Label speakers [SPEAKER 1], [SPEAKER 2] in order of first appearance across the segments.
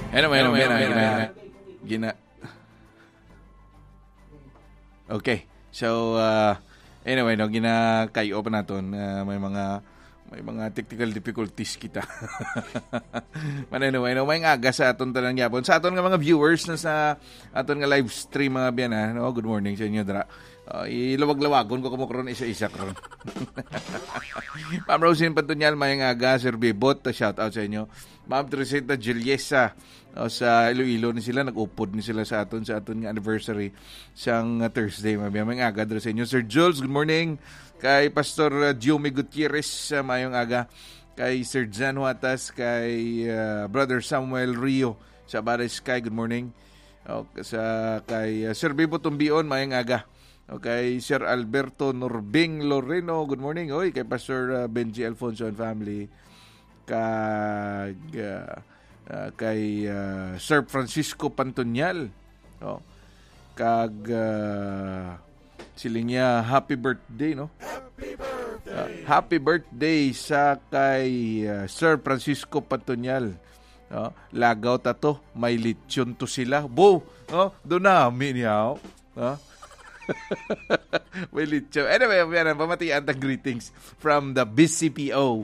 [SPEAKER 1] Anyway, gina. Okay. So anyway, no ginakayo pa naton may mga technical difficulties kita. Man anyway, no may aga sa aton tanang gyapon. Sa aton nga mga viewers na sa aton nga live stream mga biyan no. Good morning sa inyo dra. Ilawag-lawagon ko karon isa-isa karon. Ma'am Rosin Pantunyal, mayang aga, Sir Bibot, shout out sa inyo. Ma'am Tresita Juliesa, sa Iloilo ni sila, nag-upod ni sila sa aton nga anniversary sang Thursday. Mayang aga dra sa inyo. Sir Jules, good morning. Kay Pastor Jomie Gutierrez, mayang aga. Kay Sir Jan Huatas, kay Brother Samuel Rio sa Baray Sky, good morning. Kay Sir Bibot Tumbion, mayang aga. Okay, Sir Alberto Norbing Loreno, good morning. Oy, kay Pastor Benji Alfonso and family. Kay Sir Francisco Pantonyal. Oh. Siling niya happy birthday, no? Happy birthday sa kay Sir Francisco Pantonyal. Lagaw tato, may lechon to sila. Bo, no? Doon namin niya, no? May lechon. Anyway, pamatian tag greetings from the BCPO.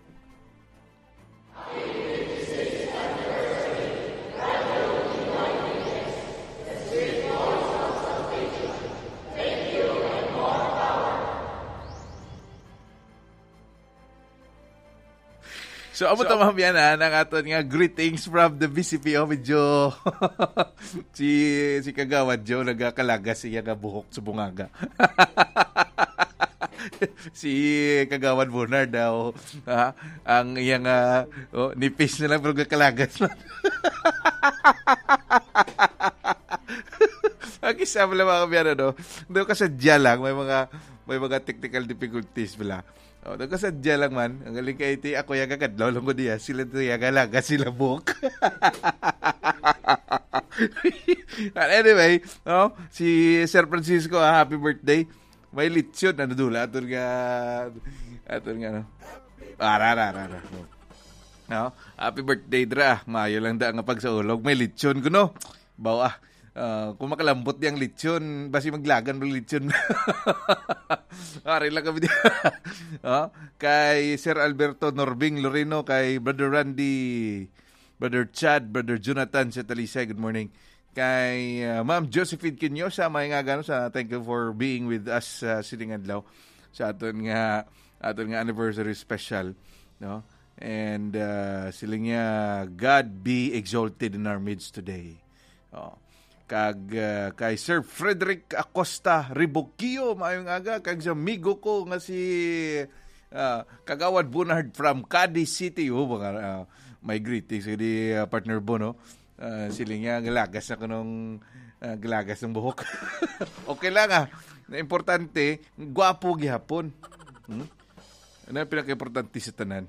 [SPEAKER 1] So, amo tamang yan ng aton nga greetings from the BCPO. Medyo si Kagawad Joe nagkalagas siya nga buhok sa bungaga. Si Kagawad Bonard daw ang iyang nipis na lang pero nagkalagas man. Ang isa pala mga kabiyano, no? Doon kasadya lang, may mga technical difficulties pala. Doon kasadya lang man, ang galing kay iti, ako yung kakadlaw lang ko diya, sila ito yung galaga, sila book. Anyway, si Sir Francisco, happy birthday. May lechon, ano dula, aton nga, no? No? Happy birthday, dra. Mayo lang da nga pagsaulog, may lechon ko, no? Bawa, kung makalambot diyang lechon, basi maglagan ng lechon. Ari lang kami diya. Kay Sir Alberto Norbing Loreno, kay Brother Randy, Brother Chad, Brother Jonathan sa Talisay, good morning. Kay Ma'am Josephine Quinosa, may nga gano sa thank you for being with us sitting adlaw sa aton nga anniversary special, no? And siling niya, God be exalted in our midst today. Kay Sir Frederick Acosta Riboquio, maayong aga. Kag sa amigo ko nga si Kagawad Bonard from Cadiz City. May greetings di partner Bono. Siling niya, galagas na ko nung galagas ng buhok. Okay lang Importante, gwapo gihapon. Ano yung pinaka-importante sa tanan?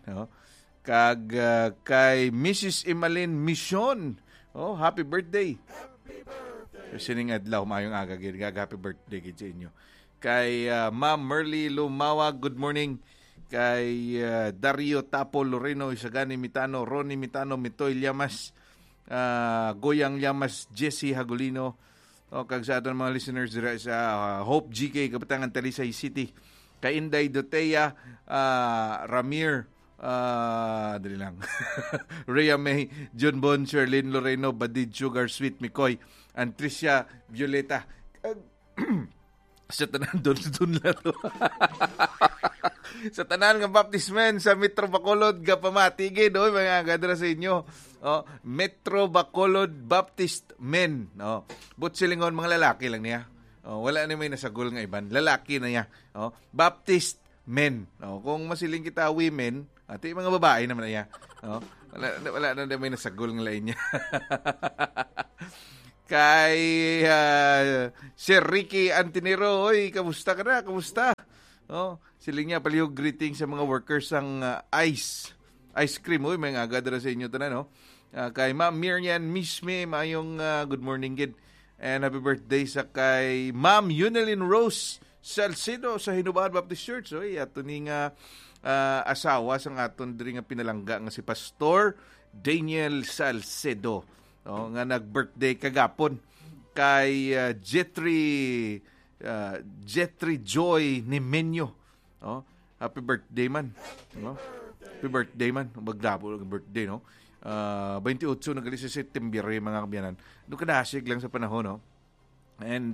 [SPEAKER 1] Kay Mrs. Emalyn Mission. Happy birthday. Sining adlaw, mayong aga. Happy birthday sa inyo. Kay Ma'am Merly Lumawa, good morning. Kay Dario Tapo Loreno, Isagani Mitano, Ronnie Mitano, Mitoy Llamas, Goyang Llamas, Jesse Hagulino. Kag sa aton mga listeners sa Hope GK, Kabatangan Talisay City. Kay Inday Dotea, Ramir, dali lang. Rhea May, John Bon, Sherlyn Loreno, Badid Sugar, Sweet Mikoy, Antricia Violeta. Sa tanan doon laro. Sa tanan nga baptismen sa Metro Bacolod gapamatigid mga gadra sa inyo. Metro Bacolod Baptist Men. But silingon mga lalaki lang niya. Wala na may nasagol nga iban. Lalaki na niya. Baptist Men. Kung masiling kita women, ati mga babae naman na niya. Wala na may nasagol nga lain niya. Kay Sir Ricky Antinero, oy, kamusta ka na? Kamusta? Siling niya palihog greeting sa mga workers ng ice cream. Oy, may agad na sa inyo tanan, kay Ma'am Miriam Misme, mayong good morning kid. And happy birthday sa kay Ma'am Yunelin Rose Salcedo sa Hinubaan Baptist Church. Oy, ato ning asawa sang aton diri nga pinalangga nga si Pastor Daniel Salcedo. nga nag-birthday kagapon kay Jetri Joy Nimenyo. Happy birthday man. Happy birthday man. Magdabo ng birthday, no? 28 nagali sa September, mga kabiyanan. Doon kadasig lang sa panahon, no? And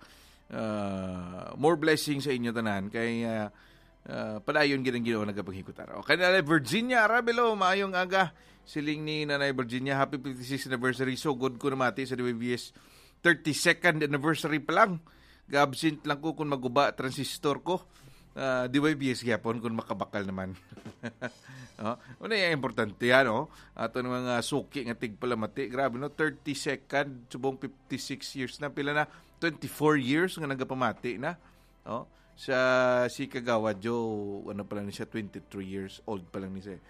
[SPEAKER 1] more blessings sa inyo tanan. Kay padayon ginang ginawa nagapaghikutar. Okay na, Virginia Arabelo, maayong aga. Siling ni Nanay Virginia, happy 56th anniversary. So good ko namati sa DYBS 32nd anniversary pa lang. Ga-absent lang ko kung maguba transistor ko. DYBS gyapon kung makabakal naman. Una yung importante yan, ato ng mga suki nga tigpalamati. Grabe, 32nd, subong 56 years na. Pila na, 24 years nga nagapamati na. Sa si Kagawad Joe, ano pa lang niya, 23 years old pa lang niya.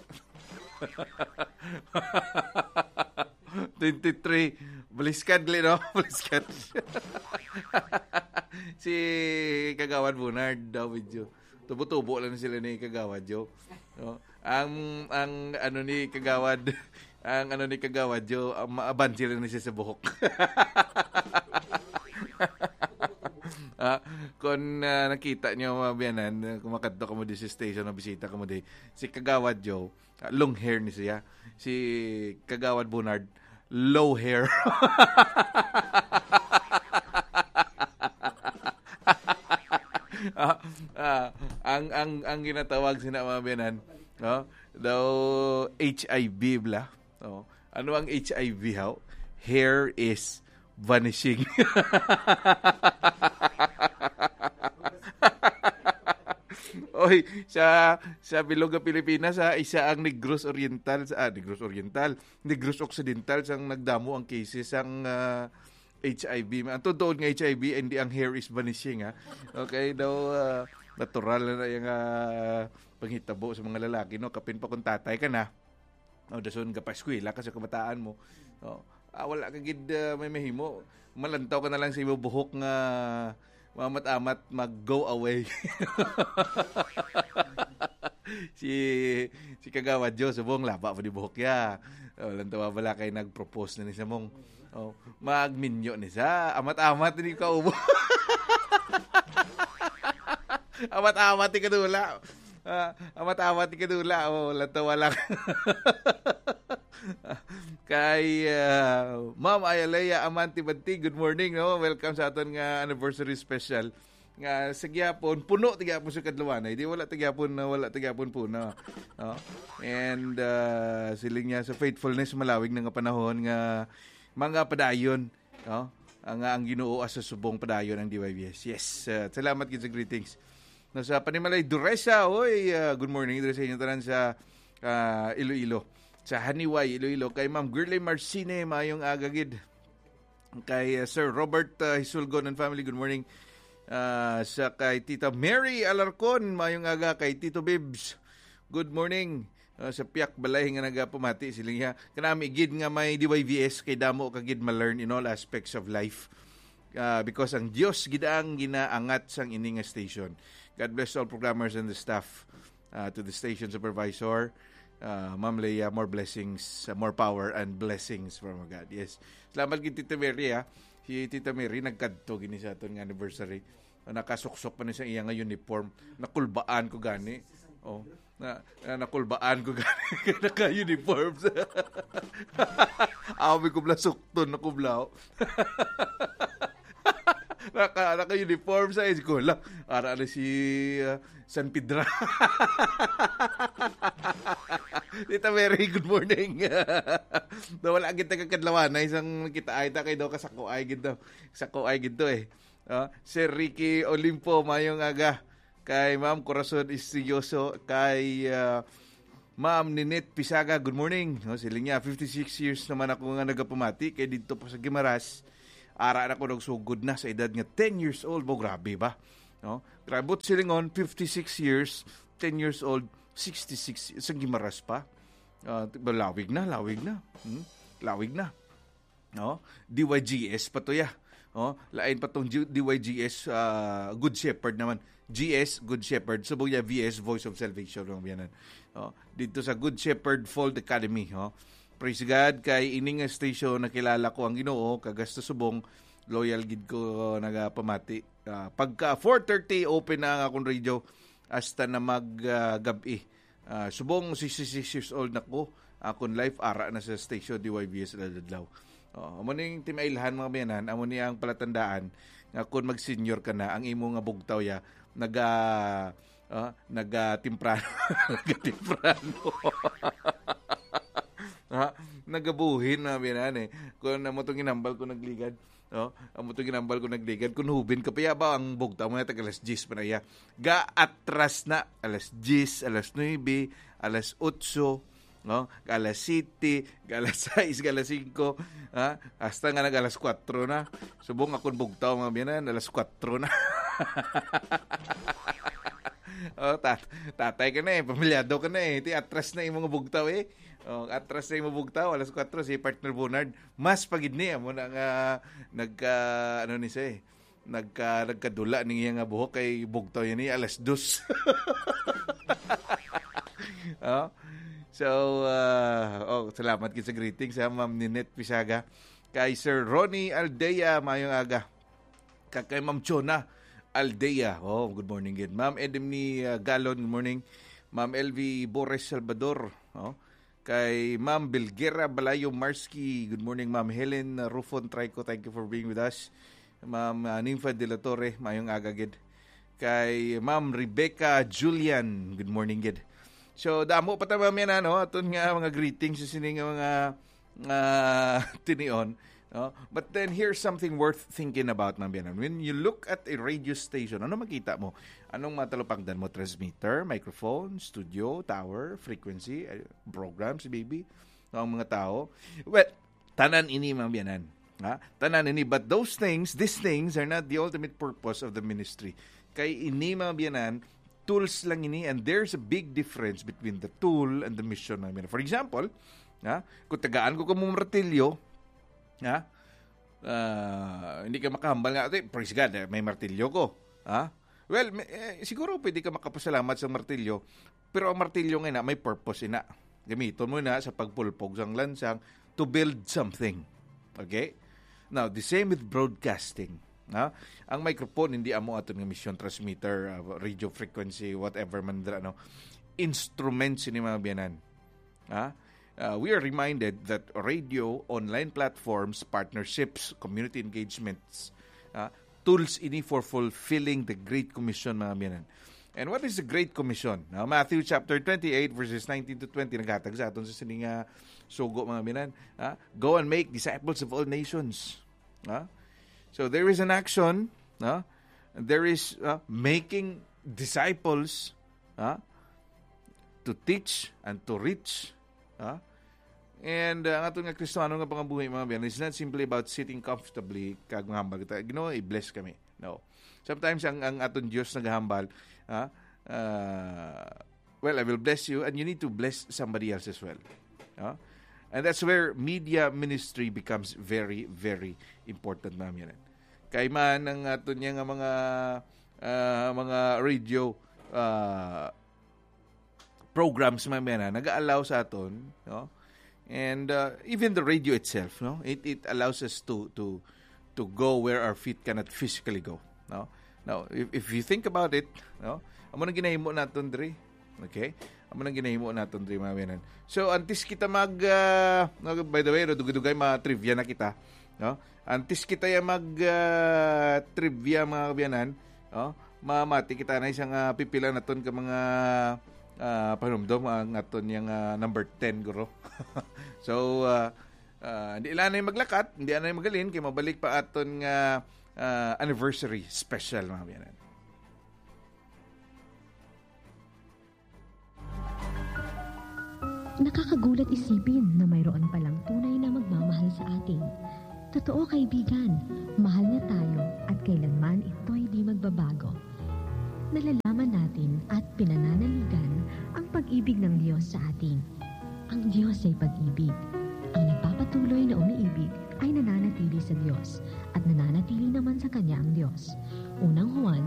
[SPEAKER 1] 23, baliskan gali, no? Baliskan. Si Kagawad Bunard daw video. Tubo-tubo lang sila ni Kagawad Joe. Ang ano ni Kagawad, Joe, maaban sila na siya sa buhok. Kung nakita niyo mabiyanan, kung makadto ka mo di sa station, bisita ka mo di, si Kagawad Joe, long hair ni siya. Si Kagawad Bunard, low hair. Ang ginatawag sina mabiyanan, daw HIV bla. Ano ang HIV how? Hair is vanishing. Oy, sa Biloga, Pilipinas, isa ang Negros Occidental, Negros Occidental sang nagdamo ang cases ang HIV. Ang totoo ng HIV, hindi ang hair is vanishing, ha. Okay, daw natural na yung panghitabo sa mga lalaki, no. Kapin pa kung tatay ka na, dason ka pa eskwela kasi kabataan mo. Wala ka gid may mahimo. Malantaw ka na lang sa imo buhok nga mamat-amat mag-go away. si Kagawad Joe, subong laba pa di buhok ya. Lantaw bala kay nag-propose na ni sa mong magminyo ni sa amat-amat ni ka ubo. Amat-amat ni kadula. Amat-amat ni kadula. Lantaw lang. Kay Ma'am Ayalaya Amanti Banti, good morning, no? Welcome sa aton nga anniversary special nga sa gyapon, puno tigyapon sa kadlawanay, di wala tigyapon puno. And siling niya sa faithfulness malawig na nga panahon nga mga padayon, ang Ginoo sa subong padayon ang DYBS. Yes, salamat gid sa greetings. No, sa Panimalay Duresa, good morning dire sa inyo tanan sa Iloilo. Sa Haniway, Iloilo, kay Ma'am Girley Marcine, mayong agagid. Kay Sir Robert Hisulgon and family, good morning. Sa kay Tita Mary Alarcon, mayong aga. Kay Tito Bibs, good morning. Sa Piak Balay nga nagapamati siling niya. Kanami gid nga may DYVS kay damo kagid ma-learn in all aspects of life. Because ang Dios gid ang ginaangat sang ini nga station. God bless all programmers and the staff. To the station supervisor, Ma'am Leia, more blessings, more power and blessings from God. Yes. Salamat kay Tita Mary, ha. Si Tita Mary nagkadto gini sa aton nga anniversary. Nakasuksok pa ni sa iya nga uniform. Nakulbaan ko gani. Nakulbaan ko gani naka-uniform. Awi ko bla sukton na kublao. Naka-uniform sa eskwela. Ara na si San Pedro. Tita Mary, good morning. Wala kita kakadlawan na isang kita ay ta kay daw kasako ay gid daw. Sako ay gid eh. Sir Ricky Olimpo, mayong aga. Kay Ma'am Corazon Istilloso, kay Ma'am Ninette Pisaga, good morning. Siling niya, 56 years naman ako nga nagapamati kay dito pa sa Gimaras. Ara na ko nagsugod na sa edad nga 10 years old. Grabe ba? Grabe, silingon, 56 years, 10 years old, 66 sa Gimaras pa. Lawig na. Lawig na. DYGS pa to ya. Lain pa tong DYGS, Good Shepherd naman. GS, Good Shepherd. Subong niya VS, Voice of Salvation. Dito sa Good Shepherd Fold Academy. Praise God, kay ining station nakilala ko ang Ginoo, kagasta subong, loyal gid ko nagapamati. Pagka 4:30 open na ang akong radio hasta na maggabi. Subong 66 years old na ko, akong life ara na sa station DYBS Ladlaw. Amo ning timailhan mga biyanan, amo ni ang palatandaan nga kung mag-senior ka na, ang imo nga bugtaw ya nagatimprano. Nagabuhin na biyanan kung amo tong ginambal ko nagligad. Amo tong ginambal ko nagligad kung hubin ka pa ba ang bugtaw mo na tag alas 10 pa na ya. Atras na alas 10, alas 9, alas 8, alas 7, alas 6, alas 5, hasta nga nag alas 4 na. Subong akong bugtaw mga biyanan, alas 4 na. Tatay ka na pamilyado ka na Iti atras na yung mga bugtaw atras na yung mga bugtaw, alas 4 si partner Bonard. Mas pagid niya mo na nga nagkadula niya nga buhok kay bugtaw yan alas 2. So, salamat sa greeting sa Ma'am Ninette Pisaga. Kay Sir Ronnie Aldea, mayong aga. Kay Ma'am Chona Aldea. Good morning again. Ma'am Edemni Galon, good morning. Ma'am LV Bores Salvador. Kay Ma'am Bilguera Balayo Marsky, good morning. Ma'am Helen Rufon Trico, thank you for being with us. Ma'am Ninfa De La Torre, mayong aga gid. Kay Ma'am Rebecca Julian, good morning gid. So, damo pa tayo yan, aton nga mga greetings sa sining mga tinion. But then, here's something worth thinking about, mga when you look at a radio station, ano makita mo? Anong matalupangdan mo? Transmitter, microphone, studio, tower, frequency, programs, baby, ang mga tao. Well, tanan ini, mga biyanan. Tanan ini. But these things are not the ultimate purpose of the ministry. Kay ini, mga biyanan, tools lang ini, and there's a big difference between the tool and the mission. For example, kung tagaan ko mong martilyo, hindi ka makahambal nga, praise God, may martilyo ko. Well, siguro pwede ka makapasalamat sa martilyo, pero ang martilyo nga may purpose ina. Gamiton mo na sa pagpulpog sang lansang to build something. Okay? Now, the same with broadcasting. Ang microphone hindi amo aton nga mission, transmitter, radio frequency, whatever man dira, instruments ni mga biyanan. We are reminded that radio, online platforms, partnerships, community engagements, tools ini for fulfilling the Great Commission, mga biyanan. And what is the Great Commission? Now, Matthew chapter 28 verses 19 to 20 naghatag sa aton sa sining sugo, mga biyanan. Go and make disciples of all nations. So there is an action, there is making disciples to teach and to reach. And ang ato nga Kristiyano nga pangabuhi, mga biyan, it's not simply about sitting comfortably kag mahambal kita. Ginoo, i-bless kami. No. Sometimes ang aton Dios naghahambal, well, I will bless you and you need to bless somebody else as well. And that's where media ministry becomes very, very important, mga biyan. Kay man ang aton nga mga radio programs, mga biyan, nag-allow sa aton, and even the radio itself, it allows us to go where our feet cannot physically go. Now, if you think about it, amo nang ginahimo naton diri. Okay? Amo nang ginahimo naton diri, mga biyanan. So, antes kita by the way, dugay ma-trivia na kita. Antes kita trivia, mga biyanan, mamati kita na isang pipila naton ka mga panumdom ang aton yung number 10 guro. So, hindi ilan na yung maglakat, hindi na yung magalin, kaya mabalik pa aton nga anniversary special, mga biyanan.
[SPEAKER 2] Nakakagulat isipin na mayroon palang tunay na magmamahal sa atin. Totoo, kaibigan, mahal niya tayo at kailanman ito'y di magbabago. Nalalaman natin at pinananaligan ang pag-ibig ng Diyos sa atin. Ang Diyos ay pag-ibig. Ang nagpapatuloy na umiibig ay nananatili sa Diyos at nananatili naman sa Kanya ang Diyos. Unang Juan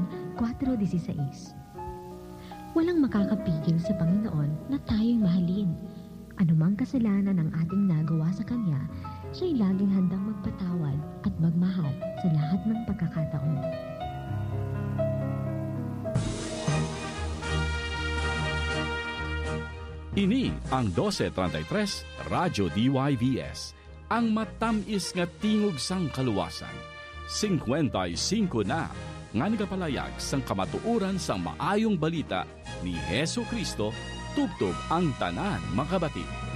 [SPEAKER 2] 4:16. Walang makakapigil sa Panginoon na tayo'y mahalin. Anumang kasalanan ang ating nagawa sa Kanya, siya'y laging handang magpatawad at magmahal sa lahat ng pagkakataon.
[SPEAKER 3] Ini ang 1233 Radyo DYVS, ang matamis nga tingog sang kaluwasan. 55 na nga nagapalayag sang kamatuuran sang maayong balita ni Hesu Kristo tubtob ang tanan makabati.